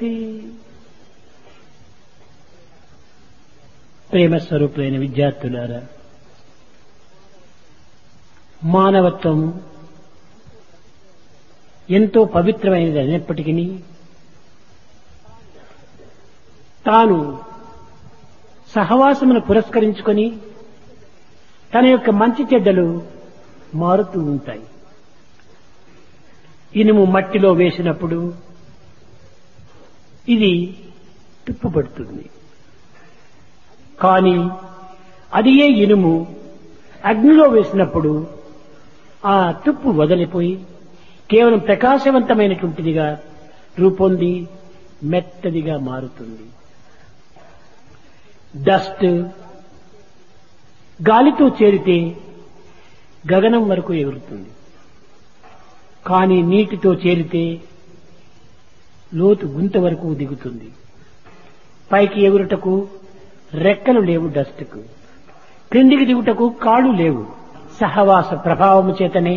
శక్తి. ప్రేమ స్వరూపులైన విద్యార్థులారా, మానవత్వం ఎంతో పవిత్రమైనది అయినప్పటికీ తాను సహవాసమును పురస్కరించుకొని తన యొక్క మంచి చెడ్డలు మారుతూ ఉంటాయి. ఇనుము మట్టిలో వేసినప్పుడు ఇది తుప్పుపడుతుంది. కానీ అది ఏ ఇనుము అగ్నిలో వేసినప్పుడు ఆ తుప్పు వదిలిపోయి కేవలం ప్రకాశవంతమైనటువంటిదిగా రూపొంది మెత్తదిగా మారుతుంది. డస్ట్ గాలితో చేరితే గగనం వరకు ఎగురుతుంది. కానీ నీటితో చేరితే లోతు గుంత వరకు దిగుతుంది. పైకి ఎగురుటకు రెక్కలు లేవు డస్ట్కు, క్రిందికి దిగుటకు కాళ్ళు లేవు. సహవాస ప్రభావము చేతనే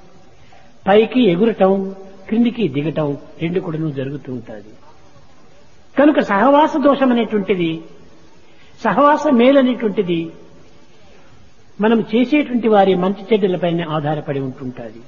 పైకి ఎగురటం క్రిందికి దిగటం రెండు కూడాను జరుగుతూ ఉంటుంది. కనుక సహవాస దోషం అనేటువంటిది, సహవాస మేలు అనేటువంటిది మనం చేసేటువంటి వారి మంచి చెడ్డలపైన ఆధారపడి ఉంటుంటుంది.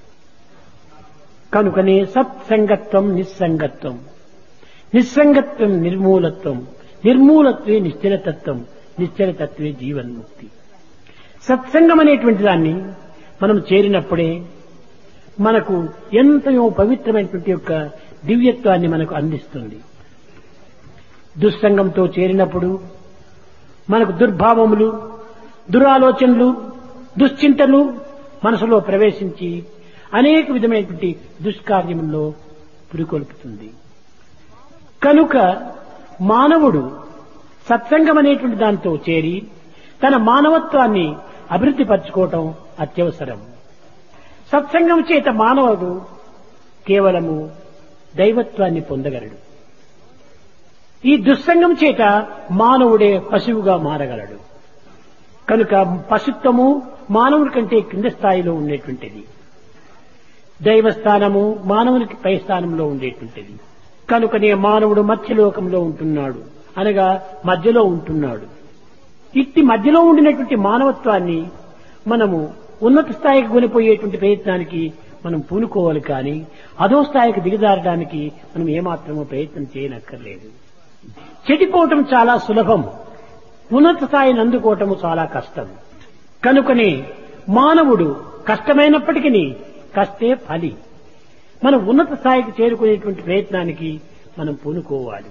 కనుకనే సత్సంగత్వం నిస్సంగత్వం, నిస్సంగత్వం నిర్మూలత్వం, నిర్మూలత్వే నిశ్చలతత్వం, నిశ్చలతత్వే జీవన్ముక్తి. సత్సంగం అనేటువంటి దాన్ని మనం చేరినప్పుడే మనకు ఎంతయో పవిత్రమైనటువంటి యొక్క దివ్యత్వాన్ని మనకు అందిస్తుంది. దుస్సంగంతో చేరినప్పుడు మనకు దుర్భావములు, దురాలోచనలు, దుశ్చింతలు మనసులో ప్రవేశించి అనేక విధమైనటువంటి దుష్కార్యముల్లో పురికొల్పుతుంది. కనుక మానవుడు సత్సంగం అనేటువంటి దాంతో చేరి తన మానవత్వాన్ని అభివృద్ధి పరచుకోవటం అత్యవసరం. సత్సంగం చేత మానవుడు కేవలము దైవత్వాన్ని పొందగలడు. ఈ దుస్సంగం చేత మానవుడే పశువుగా మారగలడు. కనుక పశుత్వము మానవుడి కంటే కింద స్థాయిలో ఉండేటువంటిది, దైవస్థానము మానవునికి పై స్థానంలో ఉండేటువంటిది. కనుకనే మానవుడు మధ్యలోకంలో ఉంటున్నాడు, అనగా మధ్యలో ఉంటున్నాడు. ఇట్టి మధ్యలో ఉండినటువంటి మానవత్వాన్ని మనము ఉన్నత స్థాయికి కొనిపోయేటువంటి ప్రయత్నానికి మనం పూనుకోవాలి. కానీ అదో స్థాయికి దిగజారడానికి మనం ఏమాత్రమూ ప్రయత్నం చేయనక్కర్లేదు. చెడిపోవటం చాలా సులభం, ఉన్నత స్థాయిని అందుకోవటము చాలా కష్టం. కనుకనే మానవుడు కష్టమైనప్పటికీ కష్టే ఫలి. మనం ఉన్నత స్థాయికి చేరుకునేటువంటి ప్రయత్నానికి మనం పూనుకోవాలి.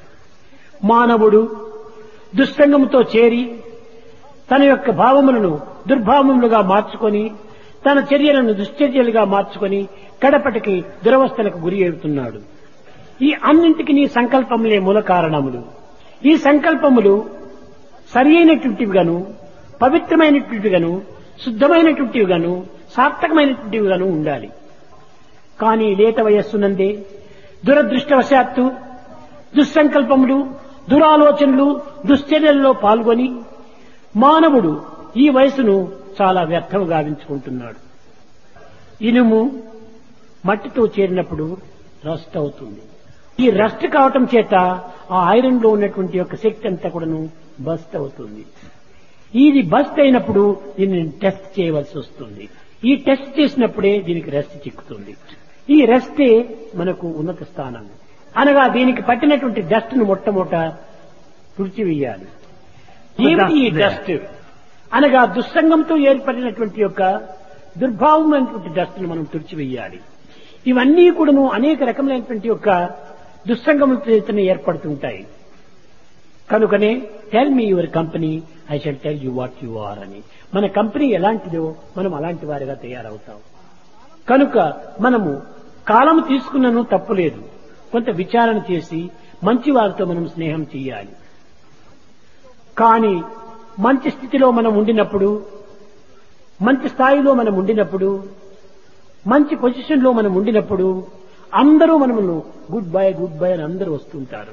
మానవుడు దుస్సంగంతో చేరి తన యొక్క భావములను దుర్భావములుగా మార్చుకొని తన చర్యలను దుశ్చర్యలుగా మార్చుకొని కడపటికి దురవస్థలకు గురి అవుతున్నాడు. ఈ అన్నింటికి నీ సంకల్పములే మూల కారణములు. ఈ సంకల్పములు సరి అయినటువంటివిగాను, పవిత్రమైనటువంటివిగాను, శుద్ధమైనటువంటివిగాను, సార్థకమైనటువంటివిగాను ఉండాలి. కానీ లేత వయస్సునందే దురదృష్టవశాత్తు దుస్సంకల్పములు, దురాలోచనలు, దుశ్చర్యల్లో పాల్గొని మానవుడు ఈ వయసును చాలా వ్యర్థం గావించుకుంటున్నాడు. ఇనుము మట్టితో చేరినప్పుడు రస్ట్ అవుతుంది. ఈ రస్ట్ కావటం చేత ఆ ఐరన్ లో ఉన్నటువంటి యొక్క శక్తి అంతా కూడాను బస్ట్ అవుతుంది. ఇది బస్ట్ అయినప్పుడు దీన్ని టెస్ట్ చేయవలసి వస్తుంది. ఈ టెస్ట్ చేసినప్పుడే దీనికి రెస్ట్ చిక్కుతుంది. ఈ రెస్టే మనకు ఉన్నత స్థానం. అనగా దీనికి పట్టినటువంటి డస్ట్ ను మొట్టమొదట తుడిచివేయాలి. ఏమిటి ఈ డస్ట్ అనగా దుస్సంగంతో ఏర్పడినటువంటి యొక్క దుర్భావమైనటువంటి డస్ట్ ను మనం తుడిచివేయాలి. ఇవన్నీ కూడాను అనేక రకములైనటువంటి యొక్క దుస్సంగములతో ఏర్పడుతుంటాయి. కనుకనే tell me your company, I shall tell you what you are అని. మన కంపెనీ ఎలాంటిదో మనం అలాంటి వారిగా తయారవుతాం. కనుక మనము కాలము తీసుకున్నను తప్పులేదు, కొంత విచారణ చేసి మంచి వారితో మనం స్నేహం చేయాలి. కానీ మంచి స్థితిలో మనం ఉండినప్పుడు, మంచి స్థాయిలో మనం ఉండినప్పుడు, మంచి పొజిషన్ లో మనం ఉండినప్పుడు అందరూ మనమును గుడ్ బై అని అందరూ వస్తుంటారు.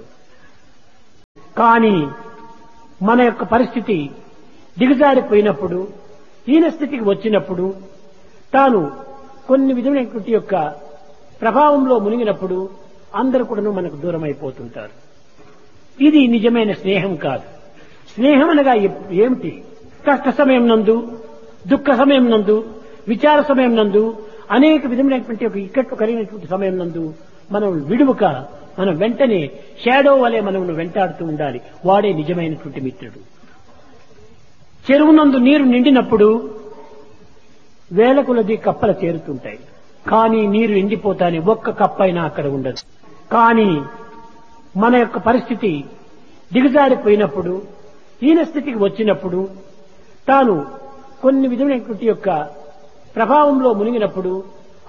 కానీ మన యొక్క పరిస్థితి దిగజారిపోయినప్పుడు, హీన స్థితికి వచ్చినప్పుడు, తాను కొన్ని విధమైనటువంటి యొక్క ప్రభావంలో మునిగినప్పుడు అందరూ కూడాను మనకు దూరం అయిపోతుంటారు. ఇది నిజమైన స్నేహం కాదు. స్నేహం అనగా ఏమిటి? కష్ట సమయం నందు, దుఃఖ సమయం నందు, విచార సమయం నందు, అనేక విధమైనటువంటి ఒక ఇక్కట్లు కలిగినటువంటి సమయం నందు మనం విడువక మనం వెంటనే షాడో వలె మనం వెంటాడుతూ ఉండాలి. వాడే నిజమైనటువంటి మిత్రుడు. చెరువునందు నీరు నిండినప్పుడు వేల కొలది కప్పలు చేరుతుంటాయి. కానీ నీరు ఎండిపోతానే ఒక్క కప్పైనా అక్కడ ఉండదు. కానీ మన యొక్క పరిస్థితి దిగజారిపోయినప్పుడు, హీన స్థితికి వచ్చినప్పుడు, తాను కొన్ని విధమైనటువంటి యొక్క ప్రభావంలో మునిగినప్పుడు